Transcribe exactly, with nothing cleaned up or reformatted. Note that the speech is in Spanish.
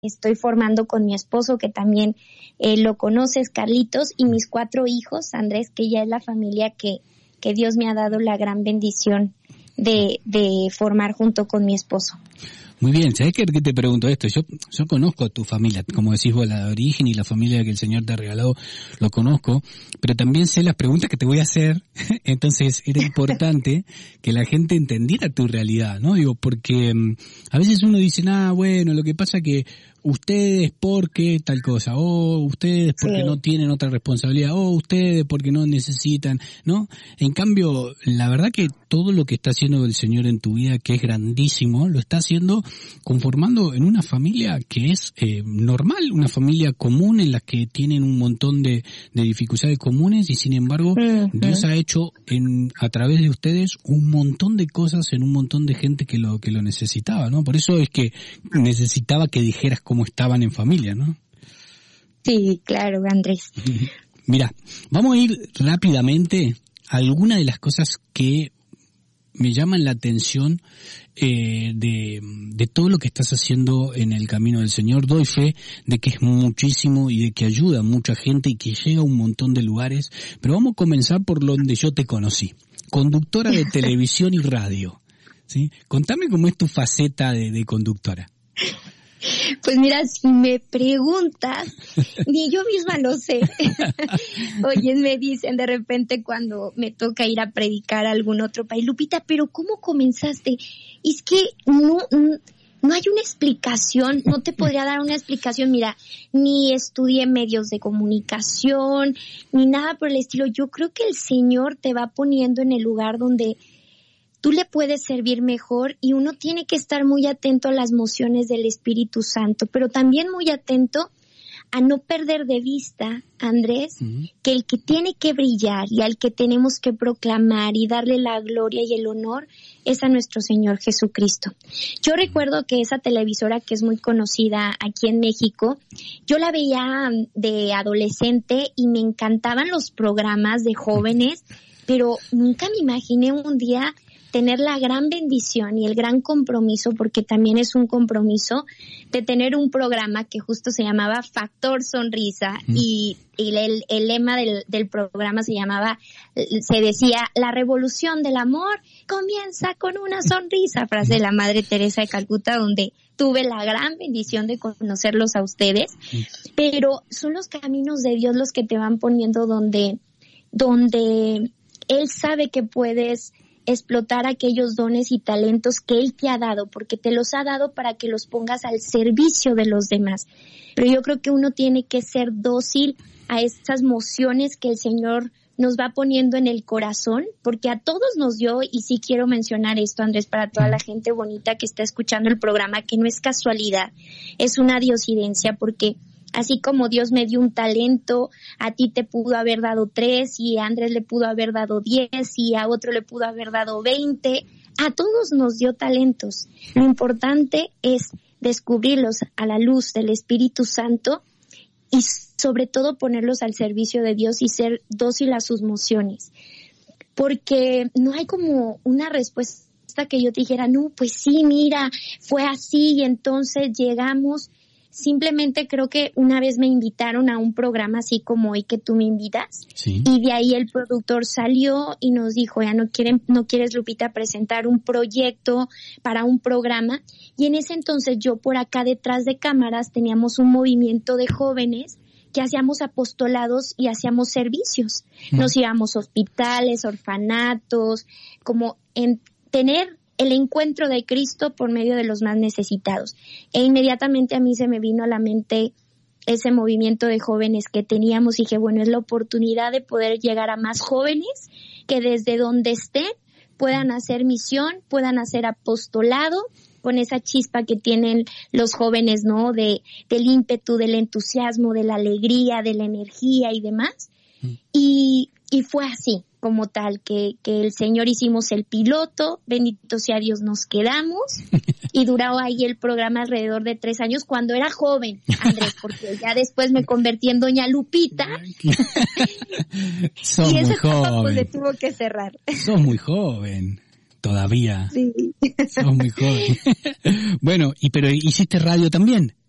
estoy formando con mi esposo, que también eh, lo conoces, Carlitos, y mis cuatro hijos, Andrés, que ya es la familia que, que Dios me ha dado la gran bendición de, de formar junto con mi esposo. Muy bien, ¿sabés qué te pregunto esto? Yo yo conozco a tu familia, como decís vos, la de origen y la familia que el Señor te ha regalado, lo conozco, pero también sé las preguntas que te voy a hacer, entonces era importante que la gente entendiera tu realidad, ¿no? Digo, porque um, a veces uno dice, ah, bueno, lo que pasa que ustedes porque tal cosa, o ustedes porque sí. no tienen otra responsabilidad, o ustedes porque no necesitan, ¿no? En cambio, la verdad que todo lo que está haciendo el Señor en tu vida, que es grandísimo, lo está haciendo conformando en una familia que es eh, normal, una familia común en la que tienen un montón de, de dificultades comunes y sin embargo uh-huh. Dios ha hecho en a través de ustedes un montón de cosas en un montón de gente que lo que lo necesitaba, ¿no? Por eso es que necesitaba que dijeras cómo estaban en familia, ¿no? Sí, claro, Andrés. Mira, vamos a ir rápidamente a algunas de las cosas que me llaman la atención eh, de, de todo lo que estás haciendo en el camino del Señor. Doy fe de que es muchísimo y de que ayuda a mucha gente y que llega a un montón de lugares, pero vamos a comenzar por donde yo te conocí, conductora de televisión y radio, ¿sí? Contame cómo es tu faceta de, de conductora. Pues mira, si me preguntas, ni yo misma lo sé. Oye, me dicen de repente cuando me toca ir a predicar a algún otro país, Lupita, pero ¿cómo comenzaste? Es que no, no hay una explicación, no te podría dar una explicación. Mira, ni estudié medios de comunicación, ni nada por el estilo. Yo creo que el Señor te va poniendo en el lugar donde tú le puedes servir mejor y uno tiene que estar muy atento a las mociones del Espíritu Santo, pero también muy atento a no perder de vista, Andrés, uh-huh. que el que tiene que brillar y al que tenemos que proclamar y darle la gloria y el honor es a nuestro Señor Jesucristo. Yo recuerdo que esa televisora que es muy conocida aquí en México, yo la veía de adolescente y me encantaban los programas de jóvenes, pero nunca me imaginé un día tener la gran bendición y el gran compromiso, porque también es un compromiso, de tener un programa que justo se llamaba Factor Sonrisa mm. y, y el, el lema del, del programa se llamaba, se decía, la revolución del amor comienza con una sonrisa, frase de la Madre Teresa de Calcuta, donde tuve la gran bendición de conocerlos a ustedes, mm. pero son los caminos de Dios los que te van poniendo donde, donde Él sabe que puedes explotar aquellos dones y talentos que Él te ha dado, porque te los ha dado para que los pongas al servicio de los demás. Pero yo creo que uno tiene que ser dócil a esas mociones que el Señor nos va poniendo en el corazón, porque a todos nos dio, y sí quiero mencionar esto, Andrés, para toda la gente bonita que está escuchando el programa, que no es casualidad, es una diosidencia, porque así como Dios me dio un talento, a ti te pudo haber dado tres, y a Andrés le pudo haber dado diez, y a otro le pudo haber dado veinte. A todos nos dio talentos. Lo importante es descubrirlos a la luz del Espíritu Santo y sobre todo ponerlos al servicio de Dios y ser dócil a sus mociones. Porque no hay como una respuesta que yo te dijera, no, pues sí, mira, fue así y entonces llegamos. Simplemente creo que una vez me invitaron a un programa así como hoy que tú me invitas, sí. Y de ahí el productor salió y nos dijo, ya no quieren, no quieres, Lupita, presentar un proyecto para un programa, y en ese entonces yo por acá detrás de cámaras teníamos un movimiento de jóvenes que hacíamos apostolados y hacíamos servicios, mm. nos íbamos a hospitales, orfanatos, como en tener el encuentro de Cristo por medio de los más necesitados. E inmediatamente a mí se me vino a la mente ese movimiento de jóvenes que teníamos y dije, bueno, es la oportunidad de poder llegar a más jóvenes que desde donde estén puedan hacer misión, puedan hacer apostolado con esa chispa que tienen los jóvenes, ¿no? De, del ímpetu, del entusiasmo, de la alegría, de la energía y demás. Mm. Y, y fue así, como tal, que, que el Señor hicimos el piloto, bendito sea Dios, nos quedamos, y duró ahí el programa alrededor de tres años cuando era joven, Andrés, porque ya después me convertí en Doña Lupita, Sos y esa muy etapa joven. pues le tuvo que cerrar. Sos muy joven, todavía. Sí. Sos muy joven. Bueno, y pero ¿hiciste radio también?